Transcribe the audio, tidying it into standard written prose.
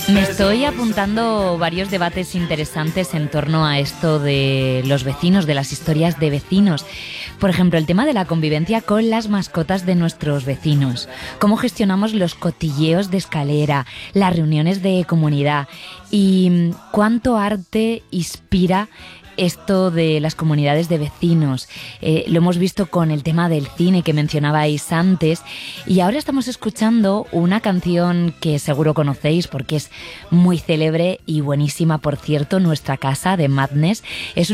Me estoy apuntando varios debates interesantes en torno a esto de los vecinos, de las historias de vecinos. Por ejemplo, el tema de la convivencia con las mascotas de nuestros vecinos. Cómo gestionamos los cotilleos de escalera, las reuniones de comunidad y cuánto arte inspira esto de las comunidades de vecinos. Lo hemos visto con el tema del cine que mencionabais antes, y ahora estamos escuchando una canción que seguro conocéis porque es muy célebre y buenísima, por cierto, Nuestra casa, de Madness. Es